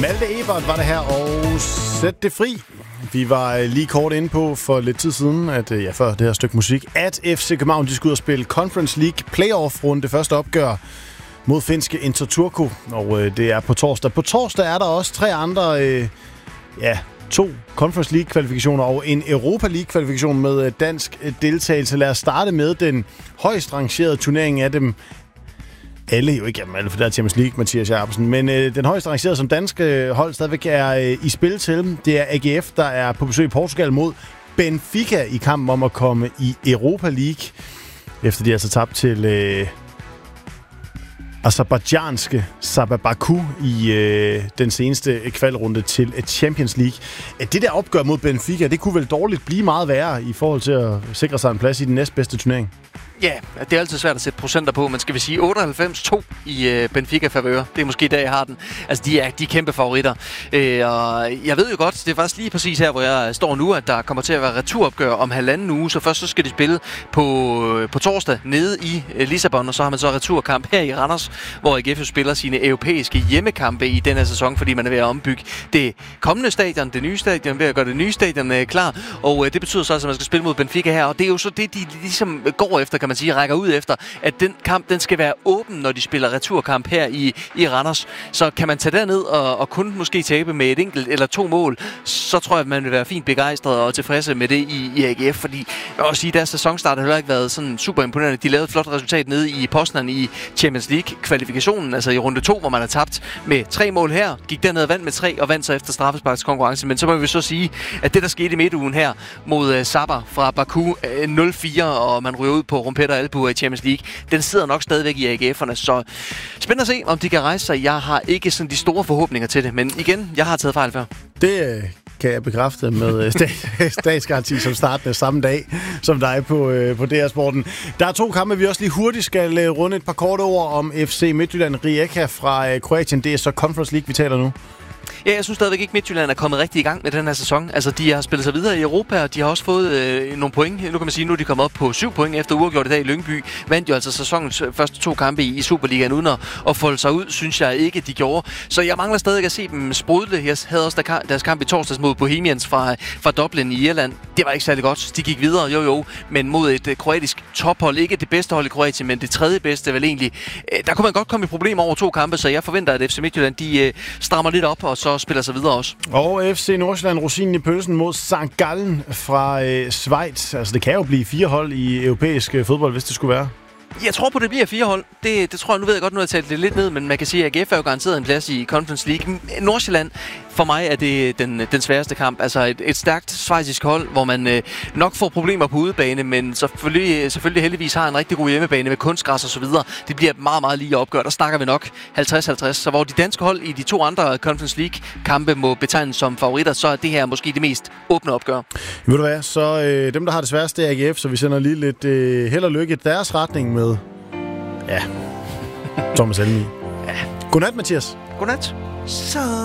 Malte Ebert var det her, og Sæt det fri. Vi var lige kort inde på for lidt tid siden, at før det her stykke musik, at FC København de skulle ud og spille Conference League Playoff-runde, første opgør mod finske Inter Turku, og det er på torsdag. På torsdag er der også 3 andre, 2 Conference League-kvalifikationer og en Europa League-kvalifikation med dansk deltagelse. Lad os starte med den højst rangerede turnering af dem alle, jo ikke alle, for der er Champions League, Mathias Jacobsen, men den højst rangerede som danske hold stadigvæk er i spil til. Det er AGF, der er på besøg i Portugal mod Benfica i kampen om at komme i Europa League, efter de altså tabt til aserbajdsjanske Sabah Baku i den seneste kvalrunde til Champions League. Det der opgør mod Benfica, det kunne vel dårligt blive meget værre i forhold til at sikre sig en plads i den næstbedste turnering? Ja, det er altid svært at sætte procenter på, men skal vi sige 98-2 i Benfica-favør? Det er måske der, jeg har den. Altså, de er kæmpe favoritter. Og jeg ved jo godt, det er faktisk lige præcis her, hvor jeg står nu, at der kommer til at være returopgør om 1,5 uge. Så først så skal de spille på torsdag nede i Lissabon, og så har man så returkamp her i Randers, hvor AGF spiller sine europæiske hjemmekampe i denne sæson, fordi man er ved at ombygge det kommende stadion, det nye stadion, ved at gøre det nye stadion klar. Og det betyder så, at man skal spille mod Benfica her, og det er jo så det, de ligesom går efter, kan man sige, rækker ud efter, at den kamp, den skal være åben, når de spiller returkamp her i Randers. Så kan man tage derned og kun måske tabe med et enkelt eller 2 mål, så tror jeg, at man vil være fint begejstret og tilfredse med det i AGF, fordi jeg vil også sige, at deres sæsonstart har heller ikke været sådan super imponerende. De lavede et flot resultat nede i Poznan i Champions League-kvalifikationen, altså i runde 2, hvor man har tabt med 3 mål her, gik derned og vandt med 3, og vandt så efter straffesparkskonkurrence. Men så må vi så sige, at det, der skete i midtugen her mod Sabah fra Baku 0-4, og man ryger ud på rumpetter og albuer i Champions League, den sidder nok stadigvæk i AGF'erne, så spændende at se, om de kan rejse sig. Jeg har ikke sådan de store forhåbninger til det, men igen, jeg har taget fejl før. Det kan jeg bekræfte med statsgaranti som startende samme dag som dig på DR-sporten. Der er 2 kampe, vi også lige hurtigt skal runde et par korte ord om FC Midtjylland Rijeka fra Kroatien. Det er så Conference League, vi taler nu. Ja, jeg synes stadigvæk ikke, Midtjylland er kommet rigtig i gang med den her sæson. Altså, de har spillet sig videre i Europa, og de har også fået nogle point. Nu kan man sige, nu er de kommet op på 7 point efter uafgjort i dag i Lyngby. Vandt jo altså sæsonens første 2 kampe i Superligaen uden at folde sig ud, synes jeg ikke, de gjorde. Så jeg mangler stadig at se dem sprudle. Jeg havde også deres kamp i torsdags mod Bohemians fra Dublin i Irland. Det var ikke særlig godt. De gik videre, jo, men mod et kroatisk tophold. Ikke det bedste hold i Kroatien, men det 3. bedste vel egentlig. Der kunne man godt komme i problemer over 2 kampe, så jeg forventer, at FC Midtjylland de strammer lidt op, og så spiller sig videre også. Og FC Nordsjælland rosinen i pølsen mod St. Gallen fra Schweiz. Altså, det kan jo blive 4 hold i europæisk fodbold, hvis det skulle være. Jeg tror på, det bliver 4 hold. Det tror jeg, nu ved jeg godt, nu har jeg talt det lidt ned, men man kan sige, at AGF er jo garanteret en plads i Conference League. Nordsjælland, for mig er det den sværeste kamp. Altså et stærkt schweizisk hold, hvor man nok får problemer på udebane, men selvfølgelig heldigvis har en rigtig god hjemmebane med kunstgræs og så videre. Det bliver et meget, meget lige opgør. Der snakker vi nok 50-50. Så hvor de danske hold i de 2 andre Conference League-kampe må betegnes som favoritter, så er det her måske det mest åbne opgør. Ved du hvad, så dem, der har det sværeste, er AGF, så vi sender lige lidt held og lykke i deres retning med Thomas Helmi. Ja. Godnat, Mathias. Godnat. Så